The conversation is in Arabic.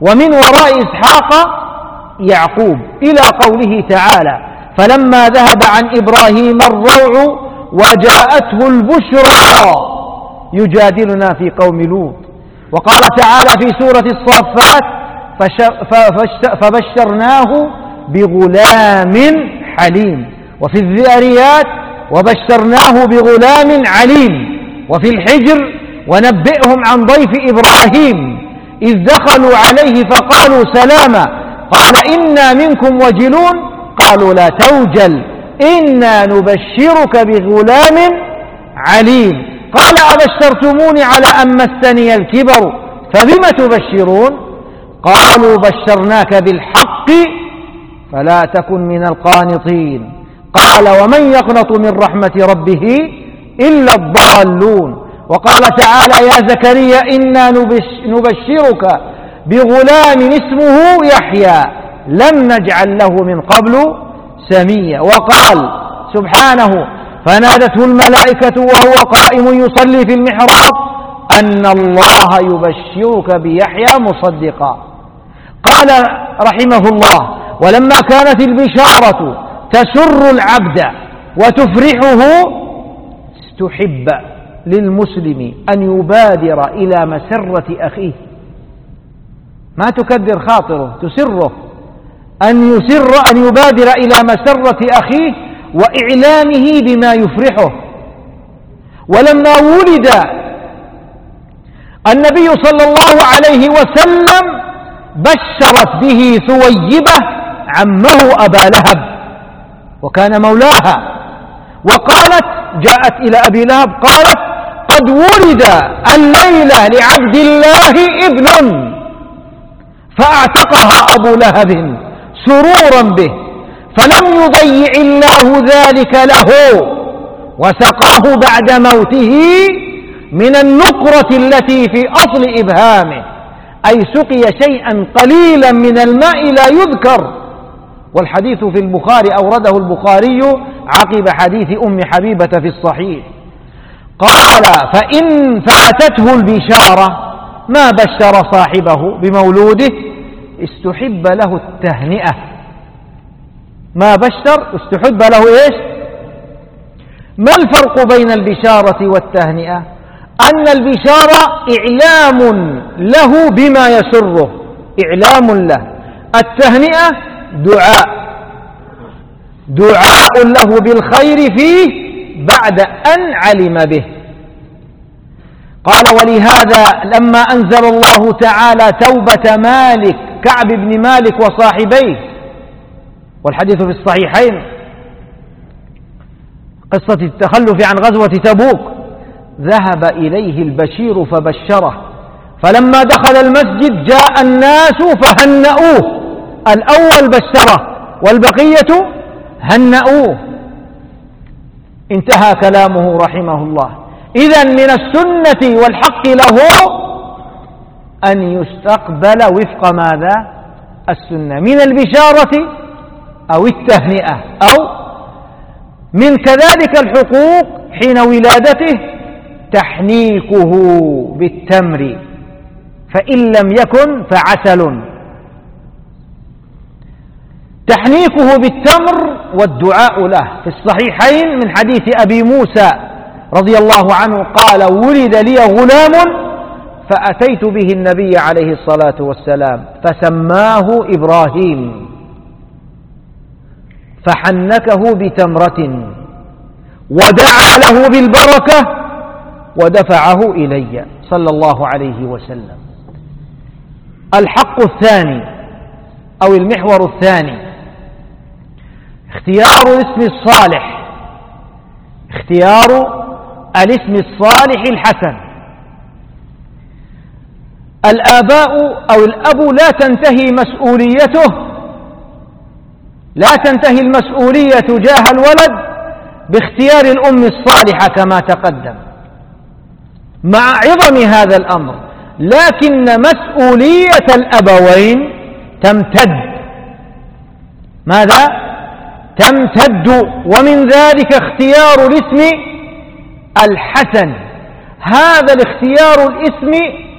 ومن وراء إسحاق يعقوب، إلى قوله تعالى: فلما ذهب عن إبراهيم الروع وجاءته البشرى يجادلنا في قوم لوط. وقال تعالى في سورة الصافات: فبشرناه بغلام حليم. وفي الذاريات: وبشرناه بغلام عليم. وفي الحجر: ونبئهم عن ضيف إبراهيم إذ دخلوا عليه فقالوا سلاما قال إنا منكم وجلون قالوا لا توجل إنا نبشرك بغلام عليم قال أبشرتموني على أن مسني الكبر فبم تبشرون قالوا بشرناك بالحق فلا تكن من القانطين قال ومن يقنط من رحمة ربه إلا الضالون. وقال تعالى يا زكريا إنا نبشرك بغلام اسمه يحيى لم نجعل له من قبل سميا. وقال سبحانه فنادته الملائكة وهو قائم يصلي في المحراب أن الله يبشرك بيحيى مصدقا. قال رحمه الله ولما كانت البشارة تسر العبد وتفرحه استحب للمسلم أن يبادر إلى مسرة أخيه، ما تكدر خاطره، تسره، أن يبادر إلى مسرة أخيه وإعلامه بما يفرحه. ولما ولد النبي صلى الله عليه وسلم بشرت به ثويبة عمه أبا لهب وكان مولاها، وقالت جاءت إلى أبي لهب قالت قد ولد الليلة لعبد الله ابن، فأعتقها أبو لهب سرورا به فلم يضيع الله ذلك له وسقاه بعد موته من النقرة التي في أصل إبهامه، أي سقي شيئا قليلا من الماء لا يذكر. والحديث في البخاري أورده البخاري عقب حديث أم حبيبة في الصحيح. قال فإن فاتته البشارة ما بشر صاحبه بمولوده استحب له التهنئة. ما بشر استحب له إيش؟ ما الفرق بين البشارة والتهنئة؟ أن البشارة إعلام له بما يسره، إعلام له. التهنئة دعاء له بالخير فيه بعد أن علم به. قال ولهذا لما أنزل الله تعالى توبة مالك كعب بن مالك وصاحبيه والحديث في الصحيحين قصة التخلف عن غزوة تبوك، ذهب إليه البشير فبشره، فلما دخل المسجد جاء الناس فهنأوه، الأول بشره والبقية هنأوه. انتهى كلامه رحمه الله. إذن من السنة والحق له أن يستقبل وفق ماذا؟ السنة من البشارة أو التهنئة، أو من كذلك الحقوق حين ولادته تحنيكه بالتمر فإن لم يكن فعسل. تحنيكه بالتمر والدعاء له في الصحيحين من حديث أبي موسى رضي الله عنه قال ولد لي غلام فأتيت به النبي عليه الصلاة والسلام فسماه إبراهيم فحنكه بتمرة ودعا له بالبركة ودفعه إلي صلى الله عليه وسلم. الحق الثاني أو المحور الثاني اختيار الاسم الصالح، اختيار الاسم الصالح الحسن. الآباء أو الأب لا تنتهي مسؤوليته، لا تنتهي المسؤولية تجاه الولد باختيار الأم الصالحة كما تقدم مع عظم هذا الأمر، لكن مسؤولية الأبوين تمتد. ماذا؟ تمتد، ومن ذلك اختيار الاسم الحسن. هذا الاختيار الاسم